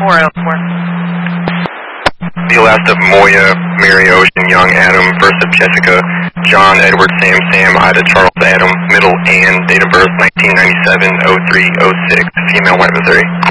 The last of Moya, Mary Ocean, Young Adam, first of Jessica, John, Edward, Sam, Ida, Charles, Adam, middle Ann, date of birth 1997, 03, 06, female, White, Missouri.